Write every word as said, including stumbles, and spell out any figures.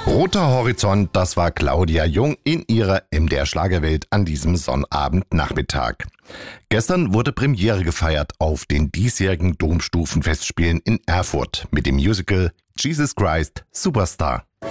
Roter Horizont, das war Claudia Jung in ihrer M D R-Schlagerwelt an diesem Sonnabendnachmittag. Gestern wurde Premiere gefeiert auf den diesjährigen Domstufenfestspielen in Erfurt mit dem Musical Jesus Christ Superstar.